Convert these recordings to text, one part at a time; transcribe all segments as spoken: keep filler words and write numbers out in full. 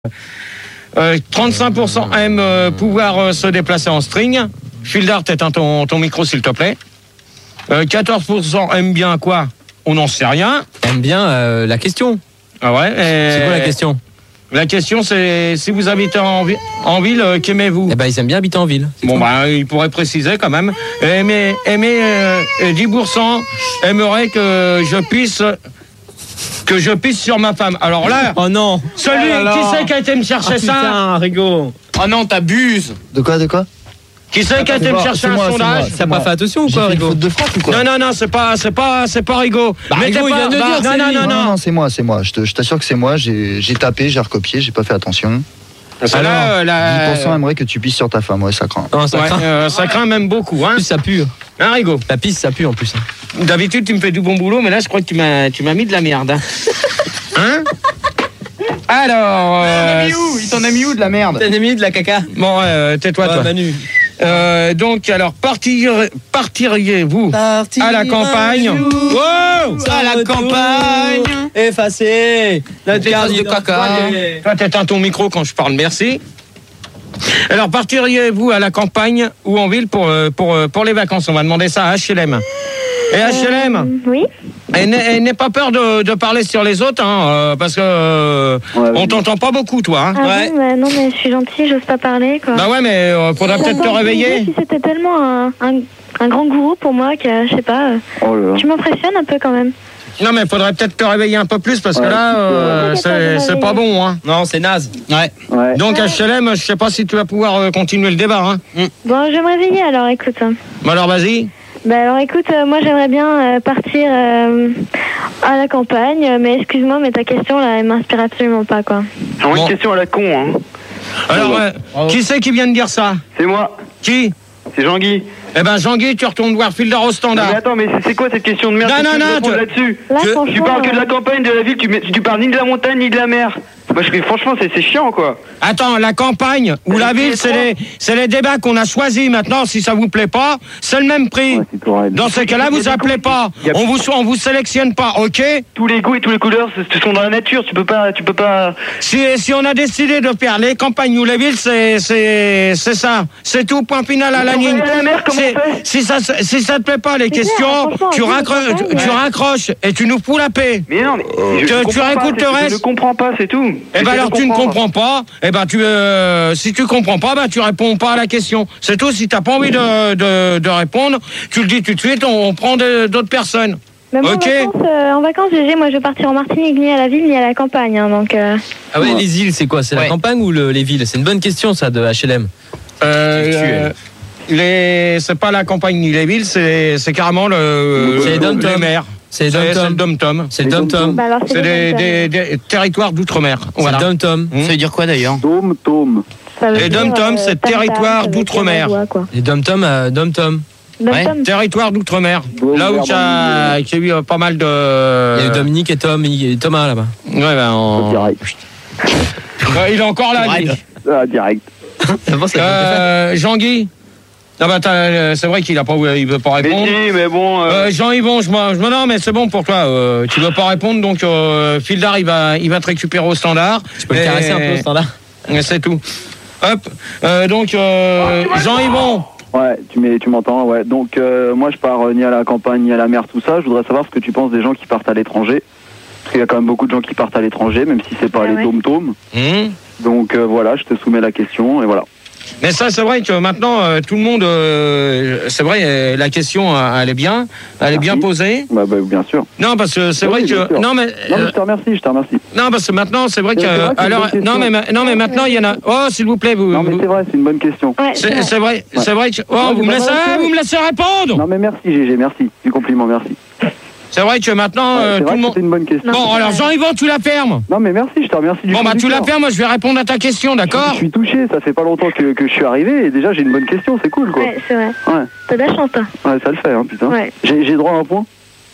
Euh, trente-cinq pour cent aiment euh, pouvoir euh, se déplacer en string. Fildar, t'éteins ton, ton micro s'il te plaît. Euh, quatorze pour cent aiment bien quoi? On n'en sait rien. Aime bien euh, la question. Ah ouais. Et... C'est quoi la question? La question c'est si vous habitez en, vi- en ville, euh, qu'aimez-vous? Eh ben ils aiment bien habiter en ville. Bon bah il pourrait préciser quand même. Aimez, aimez euh, dix pour cent aimeraient que je puisse que je pisse sur ma femme. Alors là, oh non. celui oh là qui là. c'est qui a été me chercher oh, ça? Putain, Rigaud. Oh non, t'abuses. De quoi, de quoi? Qui c'est qui a été me chercher un sondage? T'as pas fait attention ou quoi, J'ai fait une Rigaud? faute de frappe ou quoi? Non, non, non, c'est pas, c'est pas, c'est pas Rigaud. Bah, Mettez Rigaud, il pas- vient de bah, dire, non, c'est non, lui. non, Non, non, non, c'est moi, c'est moi. Je te- je t'assure que c'est moi. J'ai j'ai tapé, j'ai recopié, j'ai pas fait attention. Ça, là, euh, la- dix pour cent aimerait que tu pisses sur ta femme, ouais, ça craint. Non, ça Ouais, craint. euh, ça craint même beaucoup, En hein. plus, ça pue. Hein, Rigaud? La pisse, ça pue en plus. D'habitude, tu me fais du bon boulot, mais là, je crois que tu m'as, tu m'as mis de la merde. Hein, hein? Alors, euh, Il t'en a mis où de la merde? T'as mis de la caca? bon, euh, tais-toi, Ouais, toi. Manu. Euh, donc, alors, partir, partiriez-vous à la campagne? Wow! À la campagne. Effacé. Notre carte de caca. Toi, t'éteins ton micro quand je parle, merci. Alors, partiriez-vous à la campagne ou en ville pour, euh, pour, euh, pour les vacances? On va demander ça à H L M. Et H L M, Oui. et n'aie et n'aie pas peur de, de parler sur les autres, hein, euh, parce que euh, Ouais, on oui. t'entend pas beaucoup, toi. Hein. Ah Ouais. bon, bah non, mais je suis gentille, j'ose pas parler, quoi. Bah ouais, mais euh, faudra peut-être te J'avais réveiller. envie de dire Si c'était tellement un, un, un grand gourou pour moi, que je sais pas, euh, Oh là là. tu m'impressionnes un peu quand même. Non, mais faudrait peut-être te réveiller un peu plus, parce que Ouais. là, euh, Ouais, c'est ouais, c'est ouais. pas bon. Hein. Non, c'est naze. Ouais. Ouais. Donc H L M, je sais pas si tu vas pouvoir euh, continuer le débat. Hein. Bon, je vais me réveiller alors, écoute. Bon alors, vas-y. Bah alors écoute, euh, moi j'aimerais bien euh, partir euh, à la campagne, euh, mais excuse-moi, mais ta question là, elle m'inspire absolument pas, quoi. C'est vraiment Bon. une question à la con, hein. Alors, euh, qui c'est qui vient de dire ça? C'est moi, Qui? c'est Jean-Guy. Eh ben, Jean-Guy, tu retournes voir Fildar au Mais standard. attends, mais c'est- c'est quoi cette question de merde? Non, Qu'est-ce non, que tu non, réponds tu- là-dessus. Là, Je- franchement, Tu parles que de la euh, campagne, de la ville, tu, mets- tu parles ni de la montagne ni de la mer. Moi, je, franchement, c'est c'est chiant, quoi. Attends, la campagne ou la ville, c'est les, c'est les débats qu'on a choisis. Maintenant, si ça vous plaît pas, c'est le même prix. Ouais, c'est correct. Dans ce cas-là, vous appelez pas. On vous, on vous sélectionne pas, ok? Tous les goûts et toutes les couleurs, ce ce sont dans la nature. Tu peux pas, tu peux pas. Si, si on a décidé de faire les campagnes ou les villes, c'est, c'est, c'est ça. C'est tout, point final à la on va ligne. aller à la mer, comment C'est- on fait si ça, si ça te plaît pas, les clair, questions, franchement, tu, on dit raccro- les tu, campagnes, tu ouais. raccroches et tu nous fous la paix. Mais non, mais je, Tu- je tu comprends pas, réécoutes c'est- le Je reste ne comprends pas, c'est tout. Eh ben J'essaie alors de tu ne comprendre. comprends pas, eh ben tu euh, si tu comprends pas, ben tu réponds pas à la question. C'est tout. Si t'as pas envie de, de, de répondre, tu le dis tout de suite. On, on prend de- d'autres personnes. Même Ok. en vacances, euh, en vacances, G G, moi je vais partir en Martinique, ni à la ville, ni à la campagne, hein, donc... euh, Ah ouais, les îles, c'est quoi? C'est la Ouais. campagne ou le- les villes? C'est une bonne question, ça, de H L M. Euh, Tu es. euh, les, c'est pas la campagne ni les villes, c'est, c'est carrément le, C'est les dom-toms. les mers. C'est les C'est, c'est le dom-toms. dom-tom. C'est le dom-tom. bah alors, c'est C'est les des, dom-toms. des, des territoires d'outre-mer. C'est Voilà. le dom-tom. Hmm. Ça veut dire quoi d'ailleurs? Tome, tome. Ça veut Les dire, dom-toms, euh, c'est tam-tam, territoire ça veut dire d'outre-mer. la joie, quoi. Les dom-tom, euh, dom-tom. Dom-tom, Territoire d'outre-mer. Bon, Là où merde, il y a, il y a eu euh, pas mal de. Il y a eu Dominique et Tom et Thomas là-bas. Ouais, ben, on- Direct. Ouais, il est encore là, lui. Ah, direct. Avant, ça Euh, Jean-Guy. Non, bah, t'as, euh, c'est vrai qu'il a pas, il veut pas Mais répondre. si, mais bon. euh, Euh, Jean-Yvon, je m'en, je m'en- non, mais c'est bon pour toi. Euh, tu veux pas répondre, donc euh, Fildar, il va, il va te récupérer au standard. Tu peux le caresser un peu au standard. Et c'est tout. Hop. Euh, donc euh, Jean-Yvon. Ouais, tu m'es- tu m'entends, ouais. Donc, euh, moi, je pars euh, ni à la campagne, ni à la mer, tout ça. Je voudrais savoir ce que tu penses des gens qui partent à l'étranger. Parce qu'il y a quand même beaucoup de gens qui partent à l'étranger, même si c'est pas Ah les ouais. dom-toms. Hum. Donc, euh, voilà, je te soumets la question, et voilà. Mais ça, c'est vrai que maintenant, euh, tout le monde, euh, c'est vrai, euh, la question, euh, elle est bien, elle est bien Merci. posée. Bah, bah, bien sûr. Non, parce que c'est Oui, vrai bien que, sûr. non mais, Non, mais euh, je te remercie, je te remercie. non, parce que maintenant, c'est vrai que, C'est vrai que c'est une alors, bonne non mais, question. ma- non mais maintenant, il y en a. Oh, s'il vous plaît, vous. Non, mais vous- c'est vrai, c'est une bonne question. ouais, c'est, vrai. c'est vrai, c'est vrai que. Oh, Non, vous j'ai me pas laissez, mal fait. vous me laissez répondre. Non, mais merci, G G, merci. Du compliment, merci. C'est vrai que maintenant, Ouais, euh, c'est tout vrai le que monde. c'était une bonne question. Bon, alors Jean-Yvon, tu la fermes. Non, mais merci, je te remercie du Bon, fond bah du tu la cœur. fermes. Moi, je vais répondre à ta question, Je d'accord? suis touché, ça fait pas longtemps que, que je suis arrivé, et déjà, j'ai une bonne question, c'est cool, quoi. Ouais, c'est vrai. Ouais, T'as de la chance, toi. ouais, ça le fait, hein, putain. Ouais. J'ai j'ai droit à un point?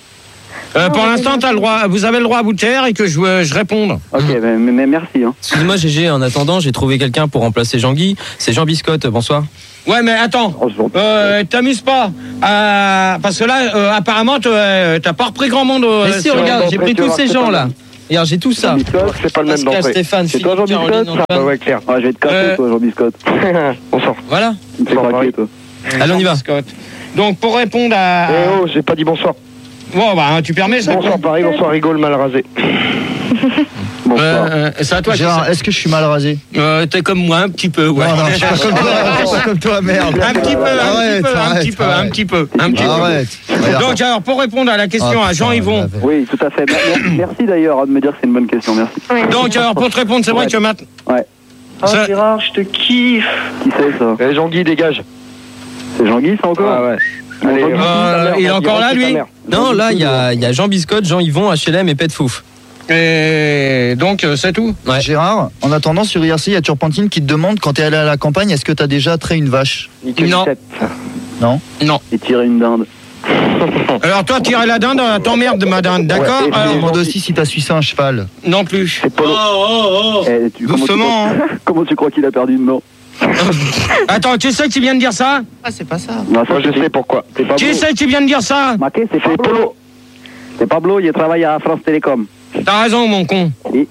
Euh, Non, pour mais l'instant, c'est t'as le droit. Vous avez le droit à bout de terre et que je, euh, je réponde. Ok, mais, mais- mais merci, hein. Excuse-moi, G G, en attendant, j'ai trouvé quelqu'un pour remplacer Jean-Guy. C'est Jean Biscotte, bonsoir. Ouais, mais attends. Oh, je vous- Euh, t'amuses pas. Euh, parce que là, euh, apparemment, t'as t'as pas repris grand monde. euh, Mais si, sur- regarde, j'ai après, pris tu vas tous voir, ces c'est gens pas là. Regarde, j'ai tout ça. Jean-Biscotte, C'est pas le même Pascal, d'entrée. Stéphane, C'est toi, Philippe, Jean-Biscotte Caroline, Ah Antoine. ouais, clair. Ah, je vais te casser, Euh. toi, Jean-Biscotte. Bonsoir. Voilà. Tu me fais Bonsoir, craquer, Paris. toi. Allez, on y va. Scott. Donc, pour répondre à... Eh oh, j'ai pas dit bonsoir. Bon, bah, tu permets, ça Bonsoir Paris, bonsoir Rigole mal rasé. Bonsoir. euh, C'est à toi qui Gérard, est-ce que je suis mal rasé? Euh, T'es comme moi, un petit peu, ouais. Non, non, je suis pas comme toi, je suis pas comme toi, merde. Un petit peu, un Arrête, petit peu, un arrête, petit peu, un arrête. petit peu, un petit peu. Arrête. Regarde. Donc, alors, pour répondre à la question Ah, à Jean-Yvon. putain, Oui, tout à fait. Mer- Merci d'ailleurs de me dire que c'est une bonne question, merci. Ouais. Donc, alors, pour te répondre, c'est vrai Ouais. que maintenant. Ah Ça- Gérard, je te kiffe. Qui c'est ça? Eh Jean-Guy, dégage. C'est Jean-Guy, ça encore? Ah ouais. Bon, Allez, Jean-Guy, Euh, ta mère, il est on encore dirait là, que c'est ta lui mère. Non, là, il y a, il y a Jean Biscotte, Jean Yvon, H L M et Pet Fouf. Et donc, euh, c'est tout. Ouais. Gérard, en attendant, sur I R C, il y a Turpentine qui te demande, quand t'es allé à la campagne, est-ce que t'as déjà trait une vache? Nickel Non. sept. Non. Et tirer une dinde. Alors, toi, tirer la dinde, euh, t'emmerdes ma dinde, d'accord Ouais, et Je Alors, demande aussi si t'as sucé un cheval. non plus. C'est Polo. Eh, tu- comment tu Doucement, crois- comment tu crois qu'il a perdu une dent? Attends, qui c'est qui vient de dire ça Ah, c'est pas ça. Non, ça, Moi je c'est- sais pourquoi. C'est Pablo. Qui c'est qui vient de dire ça Maquet, c'est Pablo. C'est Pablo, il travaille à France Télécom. T'as raison, mon con.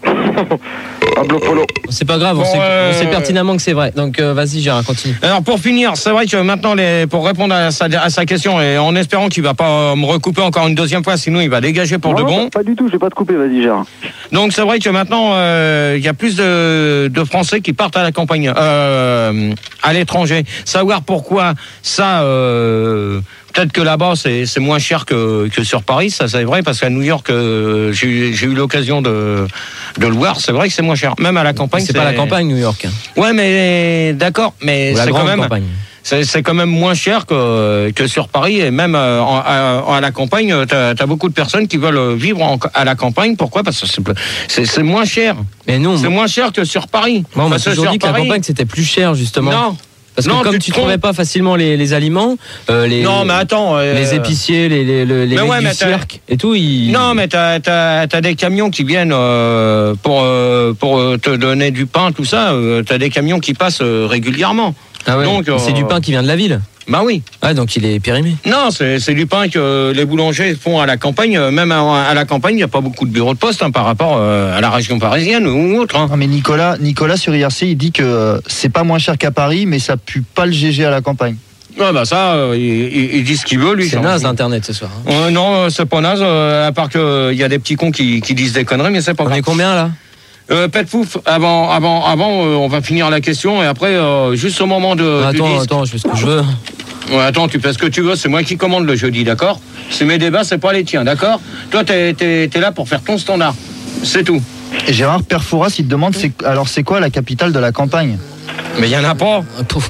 Pablo Polo. C'est pas grave, on, Bon, sait, euh, on sait pertinemment que c'est vrai. Donc, euh, vas-y, Gérard, continue. Alors, pour finir, c'est vrai que maintenant, les, pour répondre à sa, à sa question, et en espérant qu'il va pas me recouper encore une deuxième fois, sinon il va dégager pour Non, de non, bon. Pas, pas du tout, je vais pas te couper, vas-y, Gérard. Donc, c'est vrai que maintenant, euh, il y a plus de, de Français qui partent à la campagne, euh, à l'étranger. Savoir pourquoi ça... Euh, Peut-être que là-bas, c'est c'est moins cher que, que sur Paris, ça c'est vrai, parce qu'à New York, euh, j'ai eu- j'ai eu l'occasion de, de le voir, c'est vrai que c'est moins cher. Même à la campagne. C'est pas la campagne, New York. hein. Ouais, mais d'accord, mais Ou la c'est quand grande même... campagne. C'est c'est quand même moins cher que, que sur Paris, et même euh, en- à, à la campagne, t'as as beaucoup de personnes qui veulent vivre en- à la campagne. Pourquoi? Parce que c'est- c'est c'est moins cher. Mais non, C'est moins cher que sur Paris. moi, on m'a Parce que toujours sur dit que la Paris- campagne, c'était plus cher, justement. Non, Parce que non, comme tu tu te trouvais trompes. pas facilement les, les aliments, euh, les, non, mais attends. euh, les épiciers, les, les, les, les Mais mecs ouais, du mais t'as- cirque et tout, ils... Non, mais t'as as, des camions qui viennent euh, pour, euh, pour euh, te donner du pain, tout ça. Euh, t'as des camions qui passent euh, régulièrement. Ah ouais, donc, c'est euh, du pain qui vient de la ville. Bah oui. Ouais, donc il est périmé. Non, c'est c'est du pain que les boulangers font à la campagne. Même à, à la campagne, il n'y a pas beaucoup de bureaux de poste hein, par rapport euh, à la région parisienne ou autre. Hein. Non, mais Nicolas, Nicolas sur I R C, il dit que euh, c'est pas moins cher qu'à Paris, mais ça pue pas le G G à la campagne. Ouais, bah ça, euh, il, il- il dit ce qu'il veut, lui. C'est ça. naze Internet ce soir. hein. Euh, non, euh, c'est pas naze, euh, à part qu'il y a des petits cons qui, qui disent des conneries, mais c'est pas On grave. est combien là? Euh, Pet Fouf, avant, avant, avant euh, on va finir la question, et après, euh, juste au moment de. Ah, du Attends, disque- attends, je fais ce que je veux. Ouais, attends, tu fais ce que tu veux, c'est moi qui commande le jeudi, d'accord? C'est mes débats, c'est pas les tiens, d'accord? Toi, t'es t'es- t'es là pour faire ton standard. C'est tout. Et Gérard Perfouras, il te demande, c'est, alors c'est quoi la capitale de la campagne? Mais il y en a pas. Pauvre.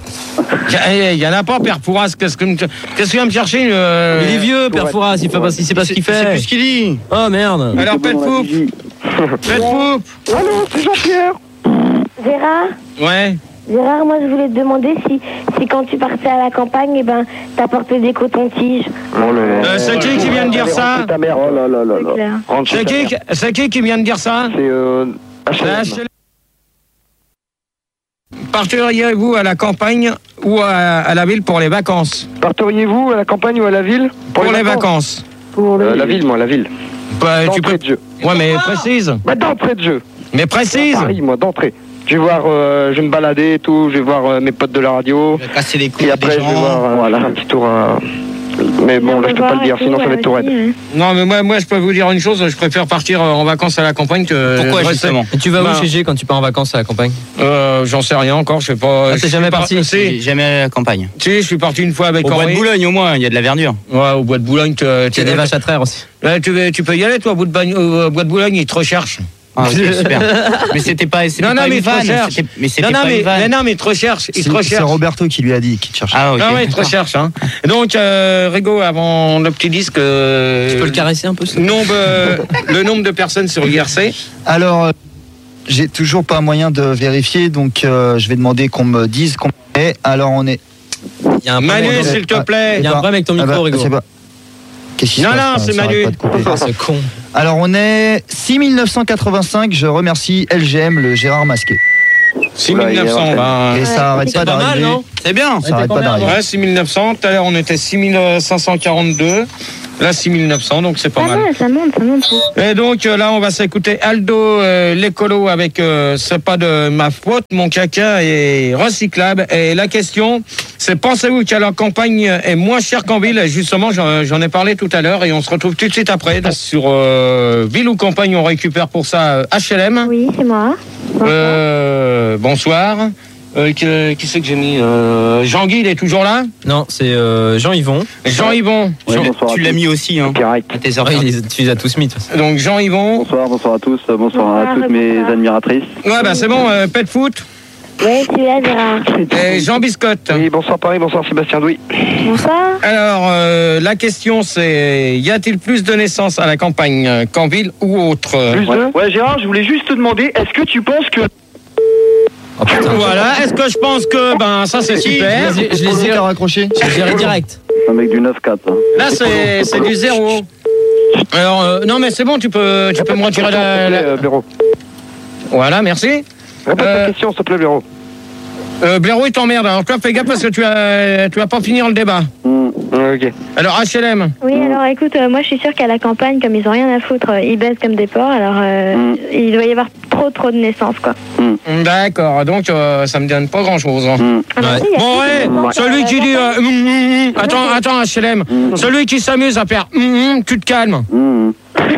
Il y en a pas, Père Pourras. Qu'est-ce que qu'est-ce que tu vas me chercher euh... Il est vieux, Père Fouras, il fait pas, il sait pas ce qu'il C'est fait. plus ce qu'il dit. Oh merde. Alors, C'est Pet bon, Fouf, Gigi. Pet Fouf. Allô, c'est Jean-Pierre. Gérard, Ouais. Gérard, moi je voulais te demander si, si quand tu partais à la campagne, eh ben, t'apportais des cotons-tiges. Oh là là. Euh, c'est qui qui vient de dire Allez, ça? rentre chez ta mère. Oh là là là C'est là. clair. Rentre chez C'est ta qui, mère. c'est qui qui vient de dire ça? C'est euh, H La L M. H L M. Parteriez-vous à la campagne ou à, à la ville pour les vacances? Parteriez-vous à la campagne ou à la ville? Pour, les vacances. Pour le... Euh, La ville, moi, la ville. Bah, tu D'entrée peux... de jeu. Ouais, mais précise. Bah, d'entrée de jeu. Mais précise. Paris, moi, d'entrée. Je vais voir, euh, je vais me balader et tout, je vais voir euh, mes potes de la radio. Il va casser les couilles Et des après, je vais gens. voir, euh, voilà, un petit tour à... Mais bon, là, je peux pas le dire, sinon ça va être tout raide. Non, mais moi, moi, je peux vous dire une chose, je préfère partir euh, en vacances à la campagne que. Pourquoi de rester- justement? Et tu vas Bah. où, G G, quand tu pars en vacances à la campagne? Euh, J'en sais rien encore, je sais pas. Ah, je t'es suis jamais par- parti? Si, J'ai jamais allé à la campagne. si, je suis parti une fois avec Au bois de Henri. Boulogne au moins, il y a de la verdure. Ouais, au bois de Boulogne. Tu, Il y a des vaches à traire aussi. Ouais, tu, veux- tu peux y aller, toi, au bout de Bagne- au bois de Boulogne, ils te recherchent. Ah, ok, super. Mais c'était pas, c'était Non, non, pas mais une il te vanne. recherche. C'était- Mais c'était Non, non, pas mais, une vanne. mais non, mais ils te recherchent. Ils te C'est, c'est recherchent. Roberto qui lui a dit, qui te cherche. Ah, ok. Ah ouais, ils te recherchent. Hein. Donc, euh, Rigo, avant le petit disque. euh, Tu peux le caresser un peu? ça nombre, euh, le nombre de personnes sur I R C. Alors, euh, j'ai toujours pas moyen de vérifier, donc euh, je vais demander qu'on me dise combien est. Alors, on est. Il y a un Manu, problème. s'il te Il plaît. y a un problème avec ton Ah micro, bah, Rigo. c'est pas- Qu'est-ce qui se Non, passe, non, là, c'est ça arrête Manu. pas de couper. Ah, ce con. Alors, on est six mille neuf cent quatre-vingt-cinq. Je remercie L G M, le Gérard Masqué. six mille neuf cents. Ben, Et ça arrête c'est pas pas mal, d'arriver. non? C'est bien. Ça arrête pas d'arriver. ouais, six mille neuf cents. Tout à l'heure, on était six mille cinq cent quarante-deux. Là, six mille neuf cents, donc c'est pas Ah mal. ouais, ça monte, ça monte. Et donc euh, là, on va s'écouter Aldo, euh, l'écolo, avec euh, C'est pas de ma faute, mon caca est recyclable. Et la question, c'est pensez-vous que la campagne est moins chère qu'en ville? Et justement, j'en, j'en ai parlé tout à l'heure et on se retrouve tout de suite après. Sur euh, ville ou campagne, on récupère pour ça euh, H L M. Oui, c'est moi. Bonsoir. Euh, bonsoir. Euh, qui, qui c'est que j'ai mis euh, Jean-Guy, il est toujours là? Non, c'est euh, Jean-Yvon. Jean-Yvon. Ouais, Jean- bonsoir à Tu l'as tous. mis aussi, hein, Direct. à tes heures. Ouais, il les- tu les as tous mis. de toute façon. Donc Jean-Yvon. Bonsoir, bonsoir à tous, euh, bonsoir, Bonsoir, à toutes mes bonsoir. admiratrices. Ouais, bah c'est bon, euh, Pet Foot. Ouais, c'est là, Gérard. Et Jean Biscotte. Oui, bonsoir Paris, bonsoir Sébastien Douy. Bonsoir. Alors, euh, la question c'est, y a-t-il plus de naissances à la campagne euh, qu'en ville ou autre? Plus Ouais. deux. Ouais, Gérard, je voulais juste te demander, est-ce que tu penses que... Oh putain. Voilà, est-ce que je pense que, ben ça c'est super. Je les ai- je les Polo ai qui a raccroché. je les ai direct. Un mec du neuf quatre. hein. Là c'est c'est du zéro. Alors, euh, non mais c'est bon, tu peux, tu peux me retirer la... la- Euh, Blaireau. Voilà, merci. Répète Euh, ta question, s'il te plaît, Blaireau. Euh, Blaireau il t'emmerde, alors toi fais gaffe parce que tu vas, tu vas pas finir le débat. Hmm. Ok. Alors H L M. Oui, alors écoute, euh, moi je suis sûre qu'à la campagne, comme ils ont rien à foutre, euh, ils baissent comme des porcs, alors euh, Mm. il doit y avoir trop trop de naissances, quoi. D'accord, donc euh, ça me donne pas grand chose. Hmm. Ah bah Ouais. si, il y a Bon plus de ouais, naissances à celui la qui dit euh, campagne. hum, hum, hum. attends, attends H L M, celui qui s'amuse à faire hum, hum, tu te calmes. Hmm.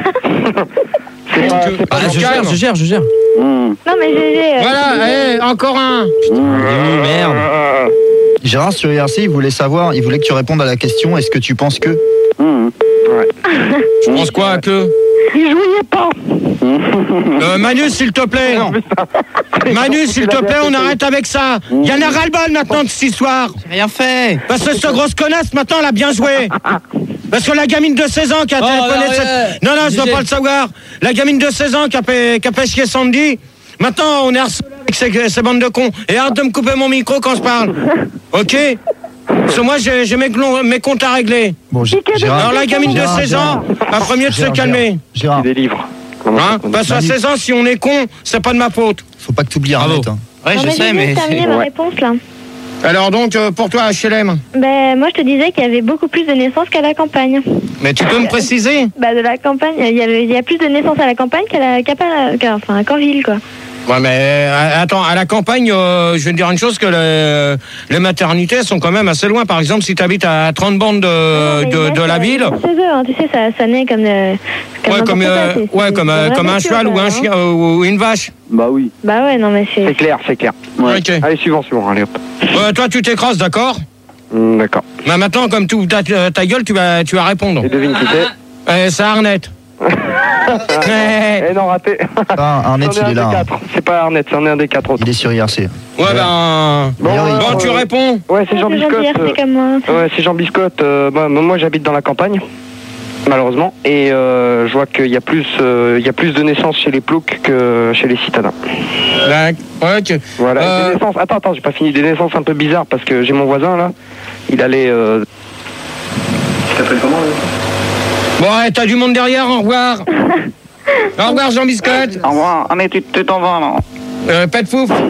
C'est pas... Tu- c'est pas- Ah, je calme. gère, je gère, je gère. Hmm. Non mais G G. euh, Voilà, allez, encore un. Oh, merde. Gérard sur I R C, il voulait savoir, il voulait que tu répondes à la question. Est-ce que tu penses que Hmm. Je pense quoi que Il jouait pas. euh, Manu s'il te plaît. Manu s'il te plaît, on arrête avec ça. Il y en a ras-le-bol maintenant de cette histoire. J'ai rien fait. Parce que cette grosse connasse maintenant elle a bien joué. Parce que la gamine de seize ans qui a Oh, téléphoné non, cette... ouais. Non, non, je dois G G. pas le savoir. La gamine de seize ans qui a fait, qui a fait chier Sandy. Maintenant, on est harcelé avec ces, ces bandes de cons. Et arrête de me couper mon micro quand je parle. Ok? Parce que moi, j'ai j'ai mes, glon- mes comptes à régler. bon, G- Gérard, Alors, la gamine de Gérard, seize ans, a premier de se Gérard, calmer. Gérard, Des livres. Hein? Parce qu'à seize ans, si on est con, c'est pas de ma faute. faut pas que tu oublies Arnett. Hein. Ouais, non, je mais sais, j'ai mais. juste terminé c'est- ma ouais. réponse là. Alors, donc, euh, pour toi, H L M, Ben moi je te disais qu'il y avait beaucoup plus de naissances qu'à la campagne. mais tu peux me préciser? Bah de la campagne, il y, avait, il y a plus de naissances à la campagne qu'à la, qu'à pas- qu'à- enfin, qu'en ville, quoi. Ouais, mais euh, attends, à la campagne, euh, je vais te dire une chose, que les, les maternités sont quand même assez loin. Par exemple, si tu habites à trente bandes de, Non, mais de, ils de la naissent, ville, euh, chez eux, hein, tu sais, ça, ça naît comme, euh, comme ouais, n'importe comme, quoi, euh, c'est- ouais, c'est- comme, c'est euh, une comme un nature, cheval ou quoi, un hein. chien euh, ou une vache. Bah oui. Bah ouais, non mais c'est... C'est clair, c'est clair. Ouais. Ok. Allez, suivant, suivant, allez hop. Euh, toi, tu t'écrases, d'accord? Hmm, D'accord. Mais maintenant, comme tu ouvres ta, ta gueule, tu vas, tu vas répondre. Et devine qui c'est. Euh, c'est Arnett. ouais, Eh non, raté. Ah, Arnett, C'en est il un est des là. quatre. C'est pas Arnett, c'en est un des quatre autres. Il est sur I R C. ben. Bon, D'ailleurs, il- Bon, tu euh, réponds. Ouais, c'est Jean Ah, Biscotte. gentil, euh, c'est comme moi. Ouais, c'est Jean Biscotte. Euh, bah, moi, j'habite dans la campagne, malheureusement, et euh, je vois qu'il y a plus, euh, il y a plus de naissances chez les ploucs que chez les citadins. D'accord. Ok. Voilà. Euh, Des naissances. Attends, attends, j'ai pas fini. Des naissances un peu bizarres parce que j'ai mon voisin là. Il allait. Euh... Tu t'appelles comment là? Bon, ouais, t'as du monde derrière, au revoir. Au revoir, Jean Biscotte. Au revoir. Ah mais tu tu t'en vas là. Euh, pas de fouf.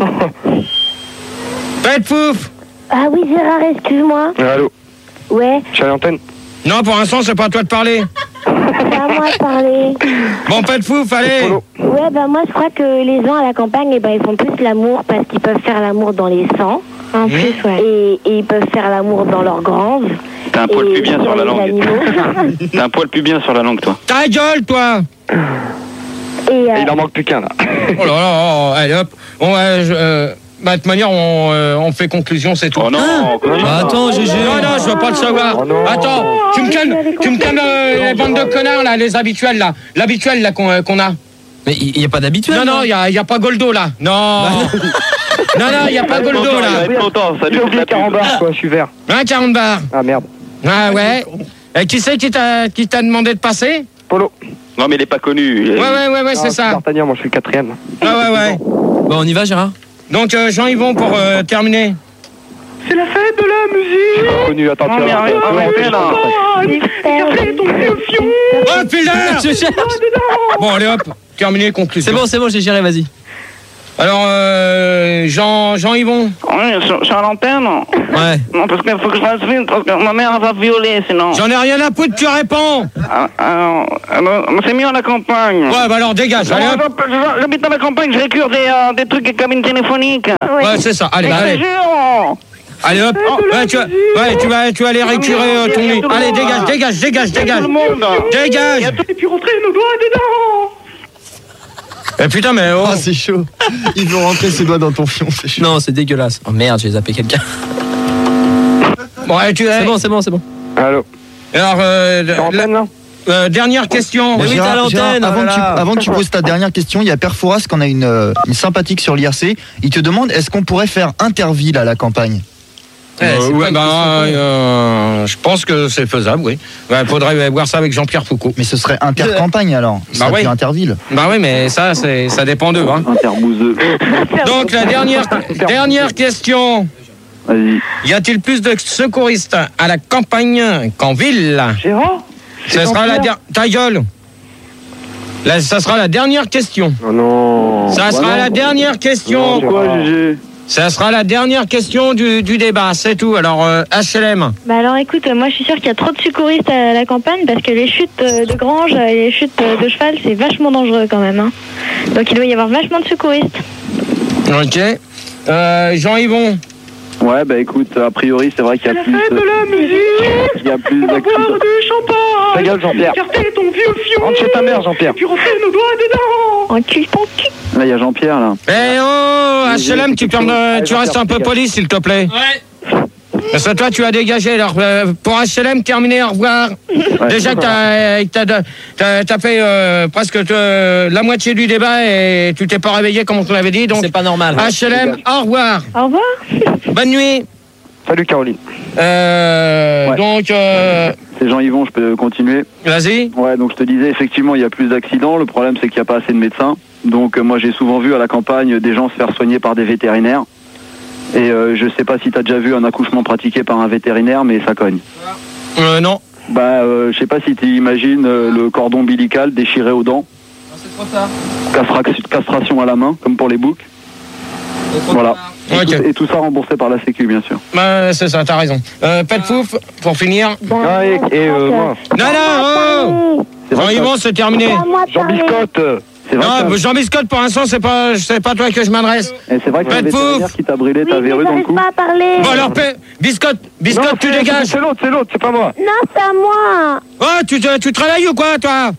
Pas de fouf. Ah oui Gérard, excuse-moi. Allô. Ouais, Je suis à l'antenne. Non, pour l'instant, c'est pas à toi de parler. c'est à moi de parler. Bon, pas de fouf, allez. Polo. Ouais, bah moi je crois que les gens à la campagne, eh ben, ils font plus l'amour parce qu'ils peuvent faire l'amour dans les champs. En Mmh. plus, ouais. Et, et ils peuvent faire l'amour dans leur grange. T'as un poil Et plus bien sur sur la les langue. animaux. T'as un poil plus bien sur la langue toi. Ta gueule, toi. Et, euh, Et il en manque plus qu'un là. Oh là là, oh, allez hop. Bon, ouais, je, euh, bah, de toute manière, on, euh, on fait conclusion, c'est tout. Oh non. Bah, attends, G G. Non, non, je veux pas le savoir. Oh non. Attends, tu me calmes, tu me calmes euh, les bandes de connards, là, les habituels, là. L'habituel, là, qu'on euh, qu'on a. Mais il n'y a pas d'habitude. Non, non, il y a, y a pas Goldo, là. Non. Non, non, il y a pas Goldo, Il va là. être content, ça lui J'ai fait oublié la pub. carambar quoi, je suis vert. Hein, quarante bars. Ah merde. Ah, ouais. Et qui c'est qui t'a qui t'a demandé de passer? Polo. Non mais il est pas connu. Ouais, ouais, ouais, ouais, c'est Ah, ça. D'Artagnan, moi je suis le quatrième. Ouais, ouais, ouais. Bon, on y va, Gérard. Donc, euh, Jean-Yvon, pour euh, terminer. C'est la fête de la musique. Pas connu, attends, tu mais vas arrête, voir. arrêtez, là. Oh, putain. Je cherche. Bon, allez hop, terminé, conclusion. C'est bon, c'est bon, j'ai géré, vas-y. Alors, euh, Jean, Jean, Jean-Yvon. Oui, sur, sur l'antenne. Ouais. Non, parce qu'il faut que je fasse vite, parce que ma mère va violer sinon. J'en ai rien à foutre, tu réponds. Ah, alors, alors, c'est mieux à la campagne. Ouais, bah alors dégage, allez hop. Non, je- J'habite à la campagne, je récure des, euh, des trucs comme une téléphonique. Ouais, c'est ça, allez, Je te allez. jure. Allez hop, ouais, tu, vas, ouais, tu, vas, tu vas aller récurer euh, ton lit. Allez, dégage, dégage, dégage, dégage. Dégage. Et puis rentrer nos doigts dedans. Eh putain, mais oh. Ah, c'est chaud. Ils vont rentrer ses doigts dans ton fion, c'est chaud. Non, c'est dégueulasse. Oh merde, j'ai zappé quelqu'un. Bon, allez, tu C'est bon, c'est bon, c'est bon. Allô. Alors, euh, T'es en la- antenne, là euh, dernière question. Mais oui, Gérard, t'as l'antenne, Gérard, avant, oh là que tu, là. avant que tu poses ta dernière question, il y a Perforas qu'on a une, euh, une sympathique sur l'I R C. Il te demande est-ce qu'on pourrait faire Interville à la campagne? Ouais, Euh, c'est ouais, pas une bah, question con. euh, je pense que c'est faisable, oui. Il faudrait voir ça avec Jean-Pierre Foucault. Mais ce serait Intercampagne alors. Ça Bah serait oui. Interville. Bah oui, mais ça, c'est, ça dépend d'eux. Hein. Interbouseux. Donc, la dernière, dernière question. Vas-y. Y a-t-il plus de secouristes à la campagne qu'en ville? Gérard. Ça sera la dernière. Ta gueule. Là, ça sera la dernière question. Oh non. Ça sera la dernière question. Non, Quoi, Gégé? Ça sera la dernière question du, du débat, c'est tout. Alors, euh, H L M. Bah alors écoute, euh, moi je suis sûre qu'il y a trop de secouristes à la campagne parce que les chutes euh, de grange et les chutes euh, de cheval c'est vachement dangereux quand même. Hein. Donc il doit y avoir vachement de secouristes. Ok. Euh, Jean-Yvon. Ouais, bah écoute, a priori, c'est vrai qu'il y a plus. Il y a plus d'accidents. Ta gueule, Jean-Pierre. Rentre chez ta mère, Jean-Pierre. Encule ton cul. Là, il y a Jean-Pierre, là. Eh oh, H L M, tu, perds de- tu restes un peu poli, s'il te plaît. Ouais. Parce que toi, tu as dégagé. Alors, euh, pour H L M, terminé, au revoir. Ouais, Déjà que t'as, t'as, t'as, t'as fait euh, presque euh, la moitié du débat et tu t'es pas réveillé, comme on te l'avait dit. Donc, C'est pas normal. H L M, au revoir. Au revoir. Bonne nuit. Salut, Caroline. Euh, Ouais. Donc, euh, C'est Jean-Yvon, je peux continuer. vas-y. Ouais, donc je te disais, effectivement, il y a plus d'accidents. Le problème, c'est qu'il n'y a pas assez de médecins. Donc, euh, moi, j'ai souvent vu à la campagne des gens se faire soigner par des vétérinaires. Et euh, je sais pas si tu as déjà vu un accouchement pratiqué par un vétérinaire, mais ça cogne. Euh, non. Bah, euh, je sais pas si tu imagines euh, le cordon ombilical déchiré aux dents. C'est trop tard. Castra- castration à la main, comme pour les boucs. Voilà. Et, Ok. tout, et tout ça remboursé par la Sécu, bien sûr. Bah, c'est ça, t'as raison. Euh, Pet Pouf, pour finir. Ah, et, et euh, moi. Non, non, oh C'est vrai que Jean-Yvon, c'est terminé. Jean Biscotte. euh, c'est vrai Non, que Jean Biscotte, pour l'instant, c'est pas, c'est pas toi que je m'adresse. t'as- et c'est vrai que Pet le vétérinaire Pouf. qui t'a brûlé ta verrue dans le cou. pas à parler. Bon, alors, Pe- Biscotte, Biscotte, non, tu c'est- dégages. C'est l'autre, c'est l'autre, c'est pas moi. Non, c'est à moi. Oh, tu, te- tu travailles ou quoi, toi?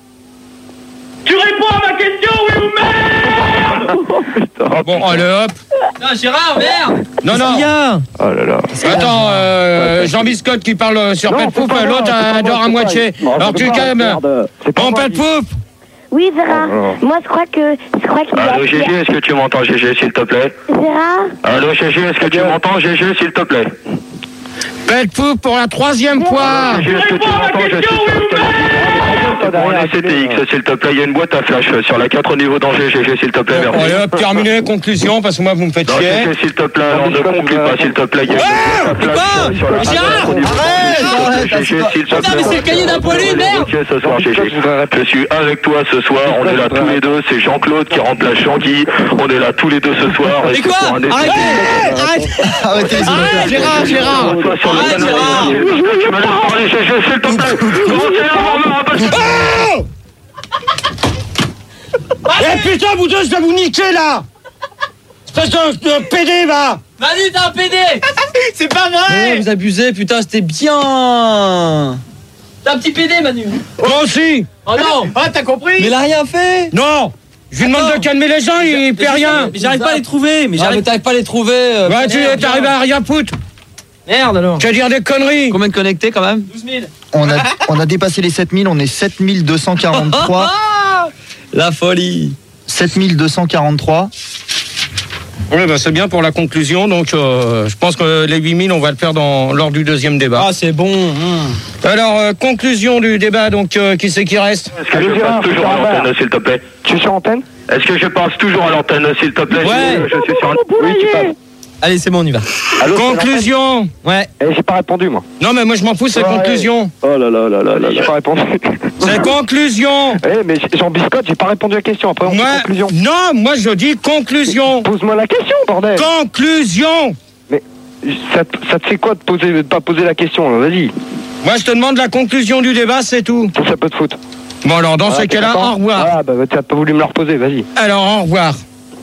Tu réponds à ma question, oui ou merde? Bon, allez, hop. Non, Gérard, merde. Non, non. Bien. Oh là là. Attends, euh, Jean Biscotte qui parle sur Non, Pet c'est Pouf, pas moi, l'autre c'est pas moi, adore à c'est moitié. pas- non, Alors, c'est tu pas- calmes. merde. C'est pas Bon, moi Pet qui- Pouf. Oui, Vera. Oh. Moi, je crois que je crois qu'il y a. Allô Gégé, est-ce que tu m'entends Gégé, s'il te plaît? Vera. Allô Gégé, est-ce que tu m'entends Gégé, s'il te plaît? Pet Pouf pour la troisième fois. Gégé, est-ce que tu m'entends? Je suis sur le Pour un C T X, s'il te plaît, il y a une boîte à flash sur la quatre au niveau d'Angers, Gégé, s'il te plaît, Bon, merci. allez, hop, terminé, conclusion, parce que moi, vous me faites Non, chier. Gégé, s'il te plaît, alors ne conclue pas, s'il te plaît. Il y a une boîte à flash sur la Gérard, quatre au niveau d'Angers, Gégé, s'il te plaît. Putain, mais c'est le cahier d'un poilu, merde. Ok, ce soir, Gégé. Je suis avec toi ce soir, on est là tous les deux, c'est Jean-Claude qui remplace Jean-Guy, on est là tous les deux ce soir. Mais et c'est quoi? pour un essai- Arrêtez. Arrête. Arrêtez les Arrête, Gérard, Gérard. Toi sur le Arrête, canal, Gérard. tu me laisses parler, Gégé, s'il te plaît. Rentrez là, parce que- Eh putain, vous deux, je vais vous niquer, là. Espèce de, de P D, va. Manu, t'es un P D. C'est pas Ouais, vrai. vous abusez, putain, c'était bien. T'es un petit P D, Manu. Moi aussi. Oh non. Ah, t'as compris. Mais il a rien fait. Non. Je lui demande Attends. de calmer les gens, il fait rien. Mais j'arrive pas à les trouver. Mais Ah, mais j'arrive. t'arrives pas à les trouver. euh, Ouais, tu merde, es arrivé à rien foutre. Merde alors. Tu vas dire des conneries. Combien de connectés quand même? douze mille. On a, on a dépassé les sept mille, on est sept mille deux cent quarante-trois. La folie. sept mille deux cent quarante-trois. Oui, bah, c'est bien pour la conclusion. Donc, euh, je pense que les huit mille, on va le faire dans, lors du deuxième débat. Ah, c'est bon. hum. Alors, euh, conclusion du débat. Donc, euh, qui c'est qui reste? Est-ce que je passe toujours à l'antenne, s'il te plaît? Tu es sur antenne? Est-ce que je passe toujours à l'antenne, s'il te plaît? Ouais. Je suis sur Oui, tu passes. Allez, c'est bon, on y va. Allô, Conclusion. Ouais. Eh, j'ai pas répondu, moi. Non, mais moi je m'en fous, c'est Ouais. conclusion. Oh là là là là là J'ai là. pas répondu. C'est conclusion. Eh, mais Jean Biscotte, j'ai pas répondu à la question. Après, on Moi, fait conclusion. non, moi je dis conclusion. Pose-moi la question, bordel. Conclusion. Ça, te- ça te fait quoi de poser, de pas poser la question, là? Vas-y. Moi je te demande la conclusion du débat, c'est tout. Ça, ça peut te foutre. Bon alors dans Ah, ce t'es cas-là, content au revoir. Ah, bah, t'as pas voulu me la reposer, vas-y. Alors au revoir.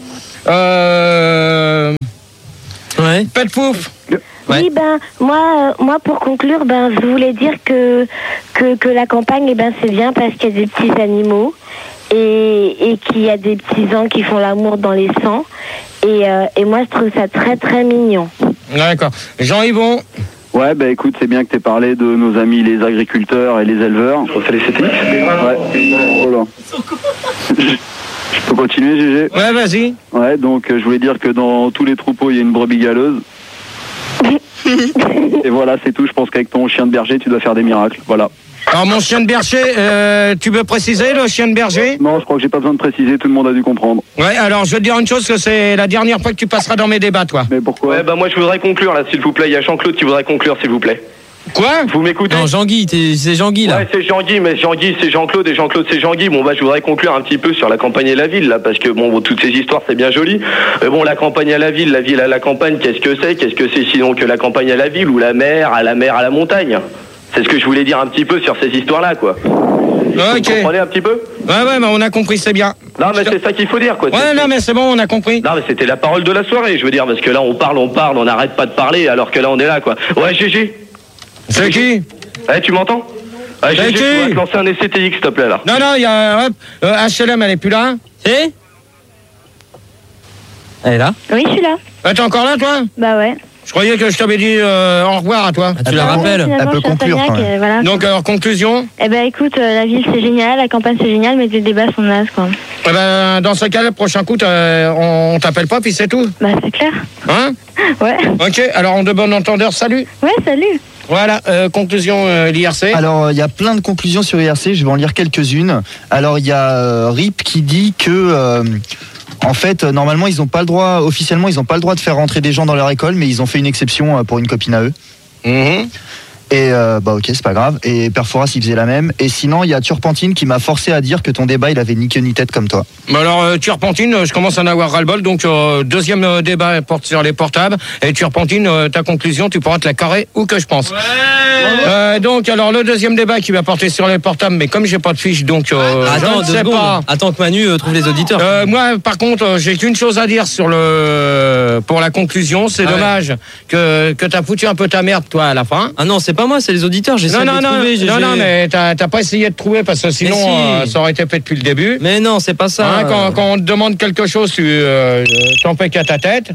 Euh... Ouais. Pète pouf. Ouais. Oui, ben, moi, euh, moi, pour conclure, ben, je voulais dire que, que, que la campagne, eh ben, c'est bien parce qu'il y a des petits animaux et, et qu'il y a des petits ans qui font l'amour dans les sangs. Et, euh, et moi, je trouve ça très, très mignon. D'accord. Jean-Yvon. Ouais, bah écoute, c'est bien que t'aies parlé de nos amis les agriculteurs et les éleveurs. On fait les C T X. Ouais. Oh là. Je, je peux continuer, G G? Ouais, vas-y. Ouais, donc euh, je voulais dire que dans tous les troupeaux, il y a une brebis galeuse. Et voilà, c'est tout. Je pense qu'avec ton chien de berger, tu dois faire des miracles. Voilà. Alors mon chien de berger, euh, tu veux préciser le chien de berger? Non, je crois que j'ai pas besoin de préciser. Tout le monde a dû comprendre. Ouais, alors je vais te dire une chose, que c'est la dernière fois que tu passeras dans mes débats, toi. Mais pourquoi? Ouais, bah moi je voudrais conclure là, s'il vous plaît. Il y a Jean-Claude qui voudrait conclure, s'il vous plaît. Quoi? Vous m'écoutez? Non, Jean-Guy, t'es- c'est Jean-Guy, là. Ouais, c'est Jean-Guy, mais Jean-Guy c'est Jean-Claude et Jean-Claude c'est Jean-Guy. Bon, bah je voudrais conclure un petit peu sur la campagne et la ville là, parce que bon, bon, toutes ces histoires c'est bien joli. Mais bon, la campagne à la ville, la ville à la campagne, qu'est-ce que c'est? Qu'est-ce que c'est sinon que la campagne à la ville ou la mer à la mer à la montagne? C'est ce que je voulais dire un petit peu sur ces histoires-là, quoi. Vous Ok. comprenez un petit peu? Ouais, ouais, mais on a compris, c'est bien. Non, mais c'est ça qu'il faut dire, quoi. Ouais, C'est- non, mais c'est bon, on a compris. Non, mais c'était la parole de la soirée, je veux dire, parce que là on parle, on parle, on n'arrête pas de parler, alors que là on est là, quoi. Ouais, G G. C'est qui? Eh, tu m'entends? Ouais, C'est G G, qui? tu vas te lancer un essai T X, s'il te plaît, là. Non, non, il y a... Hop, euh, H L M, elle est plus là? Et Elle est là. Oui, je suis là. Euh, T'es encore là, toi? Bah ouais. Je croyais que je t'avais dit euh, au revoir à toi. Ah, tu la Ah ouais, rappelles. finalement, Elle peut je suis à conclure, Tagnac, quand même. et voilà. Donc, alors, conclusion? Eh ben, écoute, euh, la ville, c'est génial, la campagne, c'est génial, mais les débats sont nazes, quoi. Eh ben, dans ce cas, le prochain coup, t'as- on, on t'appelle pas, puis c'est tout. Bah, c'est clair. Hein? Ouais. Ok, alors on de bon entendeur, salut. Ouais, salut. Voilà, euh, conclusion euh, l'I R C. Alors, il y a plein de conclusions sur I R C, je vais en lire quelques-unes. Alors, il y a euh, R I P qui dit que, euh, en fait, euh, normalement, ils n'ont pas le droit, officiellement, ils n'ont pas le droit de faire rentrer des gens dans leur école, mais ils ont fait une exception euh, pour une copine à eux. Mhm. Et euh, bah ok, c'est pas grave. Et Perforas, il faisait la même. Et sinon, il y a Turpentine qui m'a forcé à dire que ton débat, il avait ni queue ni tête comme toi. Bah alors, euh, Turpentine, euh, je commence à en avoir ras-le-bol. Donc, euh, deuxième euh, débat porte sur les portables. Et Turpentine, euh, ta conclusion, tu pourras te la carrer où que je pense. Euh, donc, alors, le deuxième débat qui va porter sur les portables, mais comme j'ai pas de fiche, donc euh, Attends, je ne deux sais secondes. pas. Attends que Manu euh, trouve les auditeurs. Euh, moi, par contre, euh, j'ai qu'une chose à dire sur le pour la conclusion. C'est Ah ouais. dommage que que t'as foutu un peu ta merde, toi, à la fin. Ah non, c'est pas moi, c'est les auditeurs. J'essaie Non, de non, les non, trouver. j'ai- non, j'ai- non, mais t'as t'as pas essayé de trouver parce que sinon si. euh, ça aurait été fait depuis le début. Mais non, c'est pas ça. Hein, quand, quand on te demande quelque chose, tu euh, t'en fais qu'à ta tête.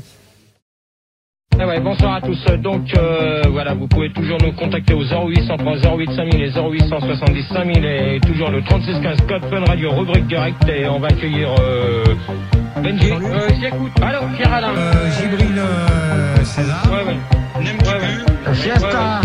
Ah ouais, bonsoir à tous. Donc euh, voilà, vous pouvez toujours nous contacter au zéro huit cent trois zéro huit cinq mille et zéro huit cent soixante-dix cinq mille et toujours le trente-six quinze Code Fun Radio rubrique direct et on va accueillir euh, Benji. Euh, j'écoute. Allô, Pierre Alain. Euh, Gibril euh, César. Ouais, ouais. Ouais, ouais. Fiesta.